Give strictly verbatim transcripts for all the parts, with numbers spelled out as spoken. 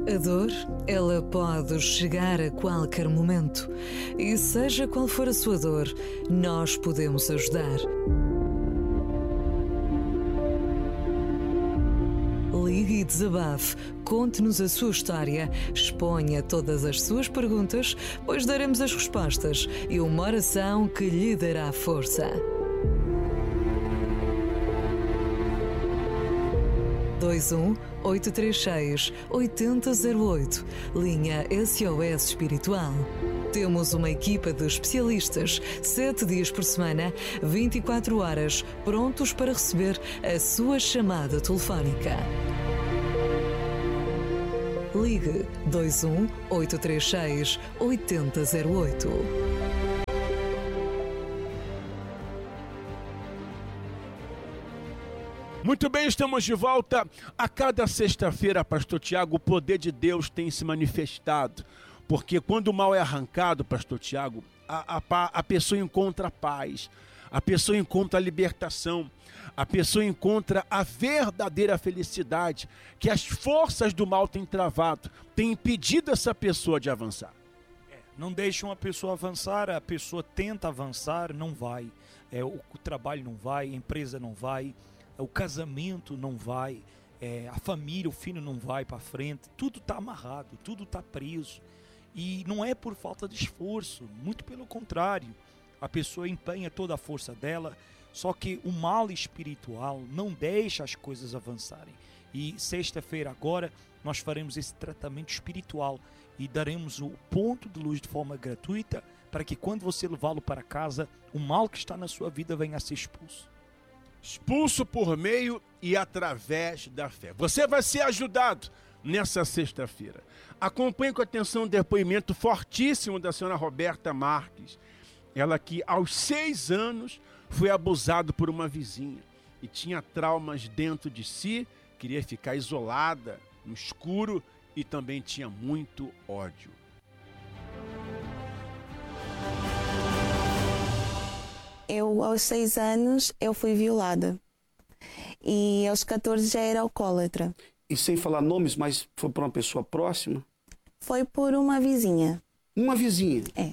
A dor, ela pode chegar a qualquer momento. E seja qual for a sua dor, nós podemos ajudar. Ligue e desabafe, conte-nos a sua história, exponha todas as suas perguntas, pois daremos as respostas e uma oração que lhe dará força. dois um oito três seis oito zero zero oito, linha S O S Espiritual. Temos uma equipa de especialistas, sete dias por semana, vinte e quatro horas, prontos para receber a sua chamada telefónica. Ligue dois um oito três seis oito zero zero oito. Muito bem, estamos de volta. A cada sexta-feira, Pastor Tiago, o poder de Deus tem se manifestado. Porque quando o mal é arrancado, Pastor Tiago, a, a, a pessoa encontra paz, a pessoa encontra a libertação, a pessoa encontra a verdadeira felicidade que as forças do mal têm travado, têm impedido essa pessoa de avançar. É, não deixa uma pessoa avançar, a pessoa tenta avançar, não vai. É, o, o trabalho não vai, a empresa não vai, o casamento não vai, é, a família, o filho não vai para frente, tudo está amarrado, tudo está preso. E não é por falta de esforço, muito pelo contrário, a pessoa empenha toda a força dela, só que o mal espiritual não deixa as coisas avançarem. E sexta-feira agora nós faremos esse tratamento espiritual e daremos o ponto de luz de forma gratuita para que quando você levá-lo para casa, o mal que está na sua vida venha a ser expulso. Expulso por meio e através da fé. Você vai ser ajudado nessa sexta-feira. Acompanhe com atenção o depoimento fortíssimo da senhora Roberta Marques. Ela que aos seis anos foi abusada por uma vizinha e tinha traumas dentro de si, queria ficar isolada, no escuro e também tinha muito ódio. Eu, aos seis anos, eu fui violada. E aos catorze já era alcoólatra. E sem falar nomes, mas foi por uma pessoa próxima? Foi por uma vizinha. Uma vizinha? É.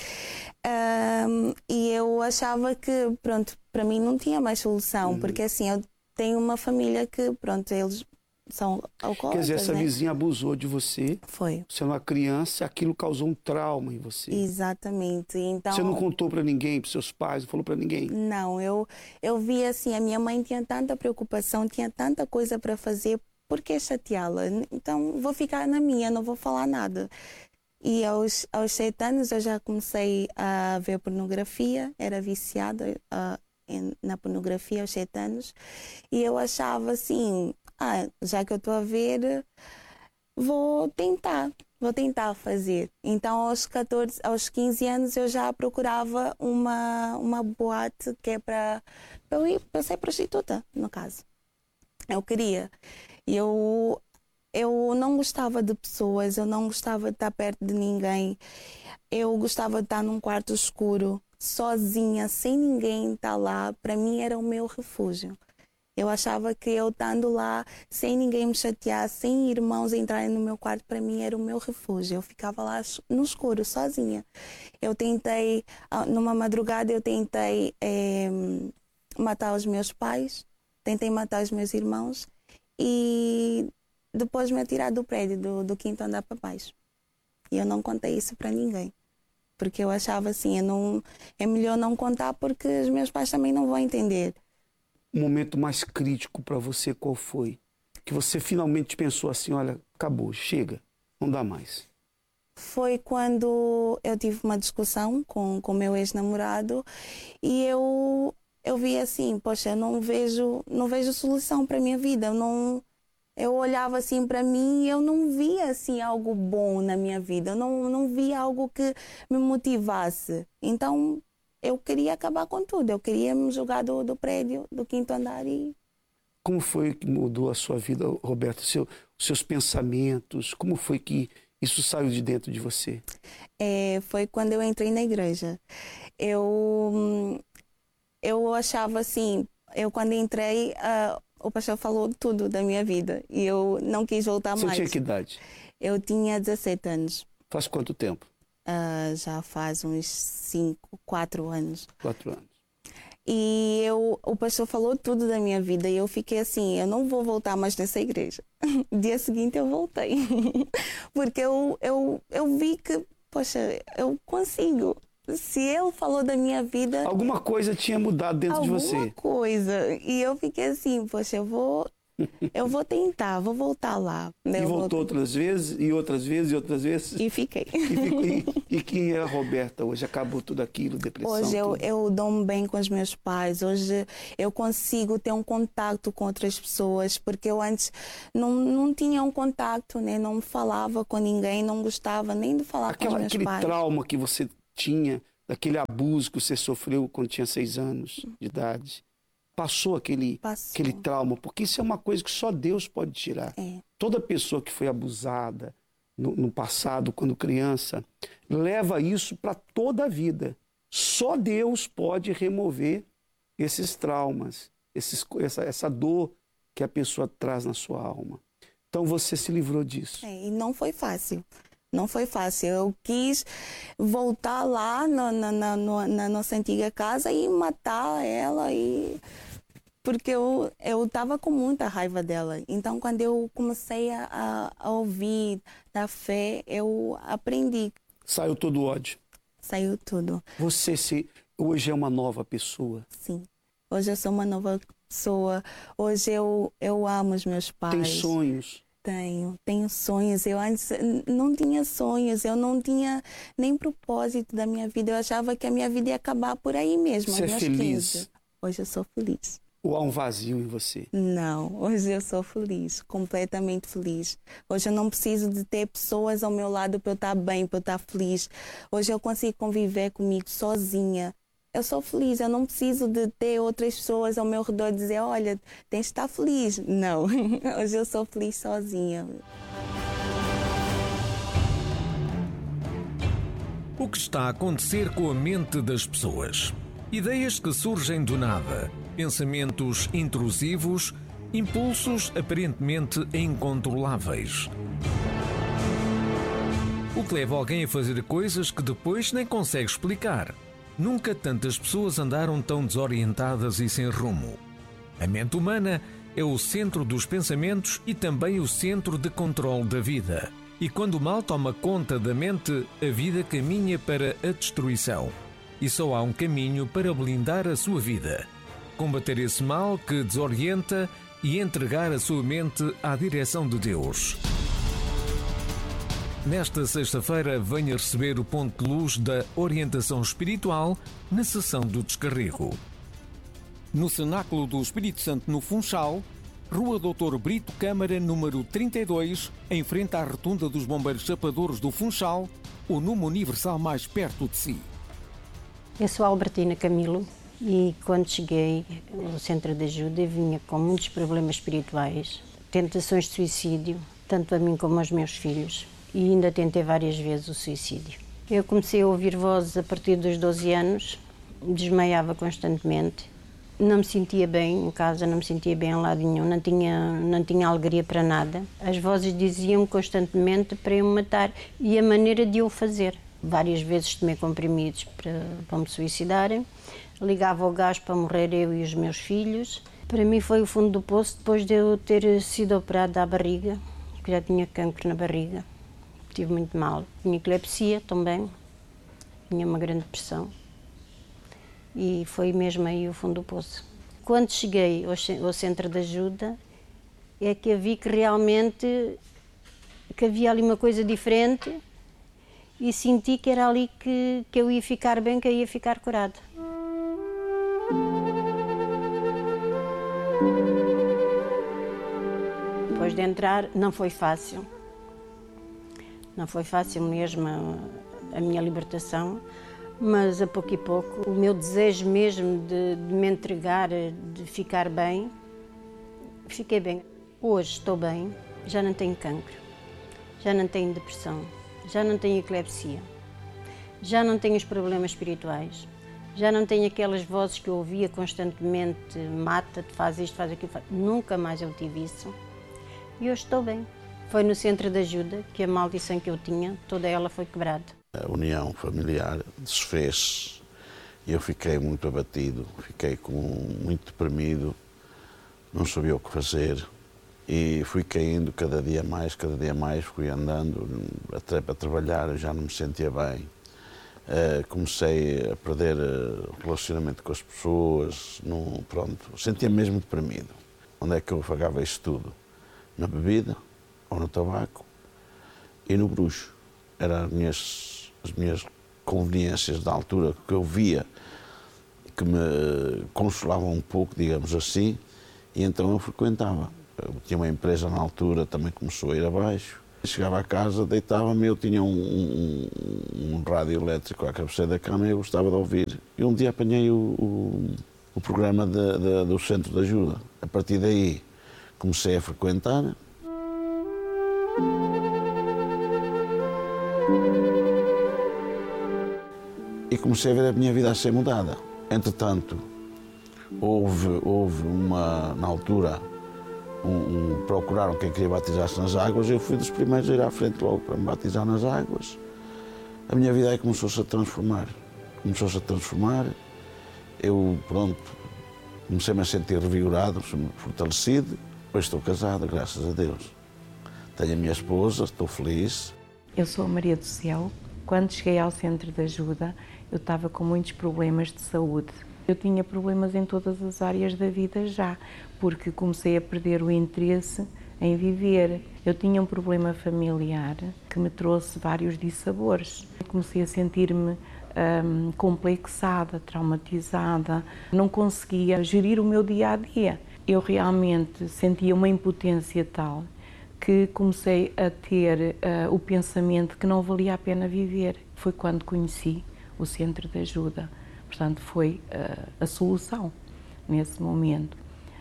Um, e eu achava que, pronto, para mim não tinha mais solução. Uhum. Porque assim, eu tenho uma família que, pronto, eles são alcoólatras. Quer dizer, essa né? vizinha abusou de você. Foi. Você é uma criança, aquilo causou um trauma em você. Exatamente. Então, você não contou para ninguém, para seus pais, não falou para ninguém? Não, eu, eu vi assim, a minha mãe tinha tanta preocupação, tinha tanta coisa para fazer, por que chateá-la? Então vou ficar na minha, não vou falar nada. E aos, aos sete anos eu já comecei a ver pornografia, era viciada uh, em, na pornografia aos sete anos, e eu achava assim, ah, já que eu estou a ver, vou tentar, vou tentar fazer. Então aos catorze, aos quinze anos eu já procurava uma, uma boate que é para eu ir, para ser prostituta, no caso. Eu queria. Eu, eu não gostava de pessoas, eu não gostava de estar perto de ninguém. Eu gostava de estar num quarto escuro, sozinha, sem ninguém estar lá. Para mim era o meu refúgio. Eu achava que eu estando lá, sem ninguém me chatear, sem irmãos entrarem no meu quarto, para mim era o meu refúgio. Eu ficava lá no escuro, sozinha. Eu tentei, numa madrugada, eu tentei é, matar os meus pais, tentei matar os meus irmãos e depois me atirar do prédio, do, do quinto andar para baixo. E eu não contei isso para ninguém. Porque eu achava assim, eu não, é melhor não contar porque os meus pais também não vão entender. O momento mais crítico para você qual foi? Que você finalmente pensou assim, olha, acabou, chega, não dá mais. Foi quando eu tive uma discussão com o meu ex-namorado e eu, eu vi assim, poxa, eu não vejo, não vejo solução para a minha vida. Eu, não, eu olhava assim para mim e eu não via assim, algo bom na minha vida. Eu não, não via algo que me motivasse. Então eu queria acabar com tudo, eu queria me jogar do, do prédio, do quinto andar e... Como foi que mudou a sua vida, Roberta? Seu, os seus pensamentos, como foi que isso saiu de dentro de você? É, foi quando eu entrei na igreja. Eu, eu achava assim, eu quando entrei, uh, o pastor falou tudo da minha vida e eu não quis voltar Você mais. tinha que idade? Eu tinha dezessete anos. Faz quanto tempo? Uh, já faz uns cinco, quatro anos. Quatro anos. E eu, o pastor falou tudo da minha vida e eu fiquei assim, eu não vou voltar mais nessa igreja. Dia seguinte eu voltei. Porque eu, eu, eu vi que, poxa, eu consigo. Se ele falou da minha vida... Alguma coisa tinha mudado dentro de você. Alguma coisa. E eu fiquei assim, poxa, eu vou... Eu vou tentar, vou voltar lá. E eu voltou vou... outras vezes, e outras vezes, e outras vezes. E fiquei. E, ficou, e, e quem é a Roberta hoje? Acabou tudo aquilo, depressão? Hoje eu, tudo. eu dou-me bem com os meus pais. Hoje eu consigo ter um contato com outras pessoas, porque eu antes não, não tinha um contato, né? Não falava com ninguém, não gostava nem de falar Aquela, com os meus aquele pais. trauma que você tinha, daquele abuso que você sofreu quando tinha seis anos de idade. Passou aquele, Passou. aquele trauma, porque isso é uma coisa que só Deus pode tirar. É. Toda pessoa que foi abusada no, no passado, quando criança, leva isso para toda a vida. Só Deus pode remover esses traumas, esses, essa, essa dor que a pessoa traz na sua alma. Então você se livrou disso. É, e não foi fácil. Não foi fácil. Eu quis voltar lá no, na, na, no, na nossa antiga casa e matar ela, e... porque eu eu estava com muita raiva dela. Então, quando eu comecei a, a ouvir da fé, eu aprendi. Saiu todo o ódio. Saiu tudo. Você se, hoje é uma nova pessoa. Sim. Hoje eu sou uma nova pessoa. Hoje eu, eu amo os meus pais. Tem sonhos. Tenho, tenho sonhos. Eu antes não tinha sonhos, eu não tinha nem propósito da minha vida. Eu achava que a minha vida ia acabar por aí mesmo. Você é feliz? quinze. Hoje eu sou feliz. Ou há um vazio em você? Não, hoje eu sou feliz, completamente feliz. Hoje eu não preciso de ter pessoas ao meu lado para eu estar bem, para eu estar feliz. Hoje eu consigo conviver comigo sozinha. Eu sou feliz, eu não preciso de ter outras pessoas ao meu redor e dizer, olha, tens de estar feliz. Não, hoje eu sou feliz sozinha. O que está a acontecer com a mente das pessoas? Ideias que surgem do nada, pensamentos intrusivos, impulsos aparentemente incontroláveis. O que leva alguém a fazer coisas que depois nem consegue explicar. Nunca tantas pessoas andaram tão desorientadas e sem rumo. A mente humana é o centro dos pensamentos e também o centro de controle da vida. E quando o mal toma conta da mente, a vida caminha para a destruição. E só há um caminho para blindar a sua vida. Combater esse mal que desorienta e entregar a sua mente à direção de Deus. Nesta sexta-feira, venha receber o ponto de luz da orientação espiritual na sessão do descarrego. No Cenáculo do Espírito Santo, no Funchal, Rua doutor Brito Câmara, número trinta e dois, em frente à rotunda dos Bombeiros Chapadores do Funchal, o número universal mais perto de si. Eu sou Albertina Camilo e quando cheguei ao centro de ajuda vinha com muitos problemas espirituais, tentações de suicídio, tanto a mim como aos meus filhos. E ainda tentei várias vezes o suicídio. Eu comecei a ouvir vozes a partir dos doze anos, desmaiava constantemente, não me sentia bem em casa, não me sentia bem em lado nenhum, não tinha, não tinha alegria para nada. As vozes diziam constantemente para eu me matar e a maneira de eu fazer. Várias vezes tomei comprimidos para, para me suicidarem, ligava ao gás para morrer eu e os meus filhos. Para mim foi o fundo do poço depois de eu ter sido operada à barriga, que já tinha cancro na barriga. Estive muito mal. Tinha epilepsia também, tinha uma grande depressão e foi mesmo aí o fundo do poço. Quando cheguei ao centro de ajuda é que eu vi que realmente que havia ali uma coisa diferente e senti que era ali que, que eu ia ficar bem, que eu ia ficar curada. Depois de entrar não foi fácil. Não foi fácil mesmo a, a minha libertação, mas a pouco e pouco o meu desejo mesmo de, de me entregar, de ficar bem, fiquei bem. Hoje estou bem, já não tenho cancro, já não tenho depressão, já não tenho epilepsia, já não tenho os problemas espirituais, Já não tenho aquelas vozes que eu ouvia constantemente, mata-te, faz isto, faz aquilo, faz... Nunca mais eu tive isso. E hoje estou bem. Foi no centro de ajuda que a maldição que eu tinha, toda ela foi quebrada. A união familiar desfez e eu fiquei muito abatido, fiquei com, muito deprimido, não sabia o que fazer e fui caindo cada dia mais, cada dia mais, fui andando até para trabalhar, eu já não me sentia bem. Uh, comecei a perder o relacionamento com as pessoas, não, pronto, sentia-me mesmo deprimido. Onde é que eu pagava isso tudo? Na bebida, ou no tabaco e no bruxo. Eram as minhas, as minhas conveniências da altura que eu via, que me consolavam um pouco, digamos assim, e então eu frequentava. Eu tinha uma empresa na altura, também começou a ir abaixo. Chegava a casa, deitava-me, eu tinha um, um, um rádio elétrico à cabeceira da cama e eu gostava de ouvir. E um dia apanhei o, o, o programa de, de, do Centro de Ajuda. A partir daí comecei a frequentar. E comecei a ver a minha vida a ser mudada. Entretanto, houve, houve uma, na altura, Um, um, procuraram quem queria batizar-se nas águas, eu fui dos primeiros a ir à frente logo para me batizar nas águas. A minha vida aí começou-se a transformar, começou-se a transformar, eu, pronto, comecei-me a sentir revigorado, fortalecido, depois estou casado, graças a Deus. Tenho a minha esposa, estou feliz. Eu sou a Maria do Céu. Quando cheguei ao Centro de Ajuda, eu estava com muitos problemas de saúde. Eu tinha problemas em todas as áreas da vida já, porque comecei a perder o interesse em viver. Eu tinha um problema familiar que me trouxe vários dissabores. Comecei a sentir-me hum, complexada, traumatizada, não conseguia gerir o meu dia-a-dia. Eu realmente sentia uma impotência tal que comecei a ter uh, o pensamento que não valia a pena viver. Foi quando conheci o Centro de Ajuda. Portanto, foi uh, a solução nesse momento.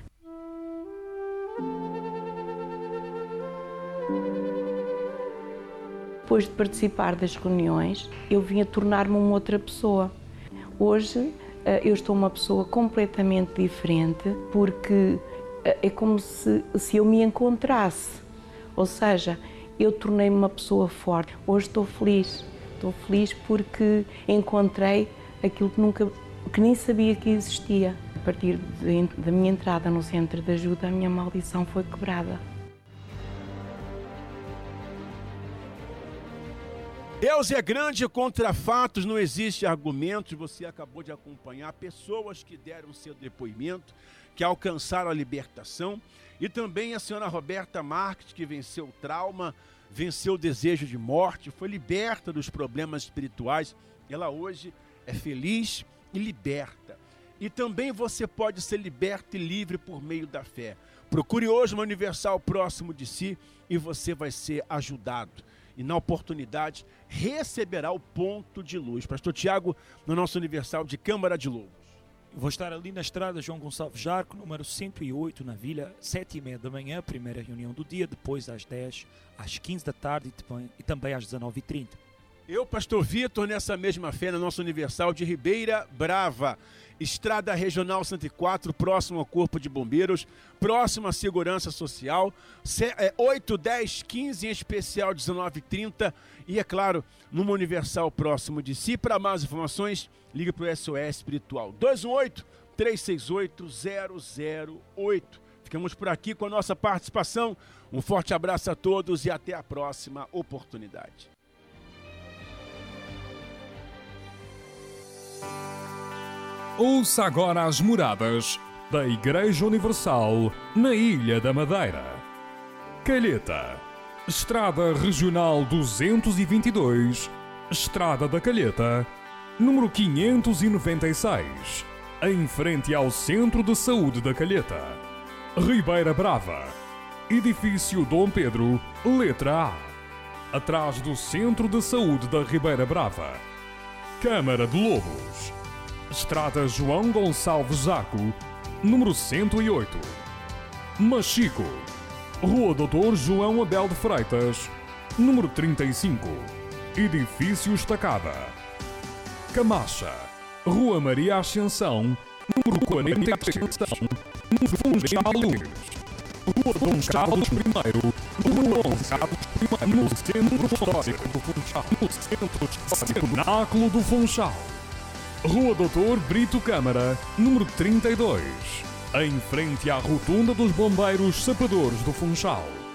Depois de participar das reuniões, eu vim a tornar-me uma outra pessoa. Hoje, uh, eu estou uma pessoa completamente diferente, porque uh, é como se, se eu me encontrasse. Ou seja, eu tornei-me uma pessoa forte. Hoje estou feliz. Estou feliz porque encontrei aquilo que nunca, que nem sabia que existia. A partir de, da minha entrada no Centro de Ajuda, a minha maldição foi quebrada. Deus é grande contra fatos, não existe argumentos. Você acabou de acompanhar pessoas que deram seu depoimento, que alcançaram a libertação, e também a senhora Roberta Marques, que venceu o trauma, venceu o desejo de morte, foi liberta dos problemas espirituais. Ela hoje é feliz e liberta. E também você pode ser liberto e livre por meio da fé. Procure hoje uma Universal próximo de si e você vai ser ajudado. E na oportunidade receberá o ponto de luz. Pastor Tiago, no nosso Universal de Câmara de Lobos. Vou estar ali na estrada João Gonçalves Jarco, número cento e oito, na Vila, sete e meia da manhã, primeira reunião do dia, depois às dez, às quinze da tarde e também às dezenove e trinta. Eu, pastor Vitor, nessa mesma fé, na nossa Universal de Ribeira Brava, Estrada Regional cento e quatro, próximo ao Corpo de Bombeiros, próximo à Segurança Social, oito, dez, quinze, em especial dezenove e trinta, e é claro, numa Universal próximo de si. Para mais informações, ligue para o S O S Espiritual, dois um oito, três seis oito, zero zero oito. Ficamos por aqui com a nossa participação. Um forte abraço a todos e até a próxima oportunidade. Ouça agora as moradas da Igreja Universal na Ilha da Madeira. Calheta, Estrada Regional duzentos e vinte e dois, Estrada da Calheta, número quinhentos e noventa e seis, em frente ao Centro de Saúde da Calheta. Ribeira Brava, Edifício Dom Pedro, letra A, atrás do Centro de Saúde da Ribeira Brava. Câmara de Lobos, Estrada João Gonçalves Jaco, número cento e oito. Machico, Rua doutor João Abel de Freitas, número trinta e cinco, Edifício Estacada. Camacha, Rua Maria Ascensão, número quarenta e três, no Funchal Luz. Rua Dom Carlos I, número onze, no Centro Histórico do Funchal, no Centro Cenáculo do Funchal. Rua Doutor Brito Câmara, número trinta e dois, em frente à Rotunda dos Bombeiros Sapadores do Funchal.